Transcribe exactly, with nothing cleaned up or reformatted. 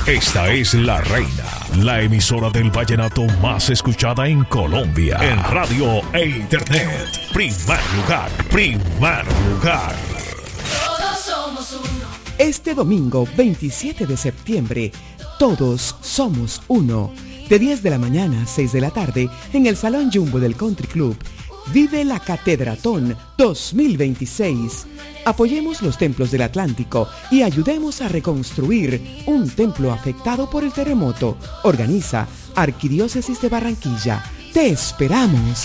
Esta es La Reina, la emisora del vallenato más escuchada en Colombia. En radio e internet. Primer lugar, primer lugar. Todos somos uno. Este domingo veintisiete de septiembre, todos somos uno. De diez de la mañana a seis de la tarde, en el Salón Jumbo del Country Club, vive la Catedratón dos mil veintiséis. Apoyemos los templos del Atlántico y ayudemos a reconstruir un templo afectado por el terremoto. Organiza Arquidiócesis de Barranquilla. Te esperamos.